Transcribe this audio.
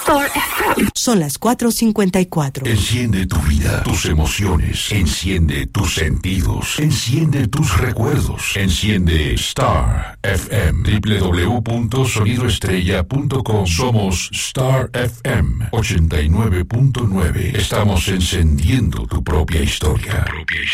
Star FM. Son las 4:54. Enciende tu vida, tus emociones. Enciende tus sentidos. Enciende tus recuerdos. Enciende Star FM. www.sonidoestrella.com. Somos Star FM 89.9. Estamos encendiendo tu propia historia.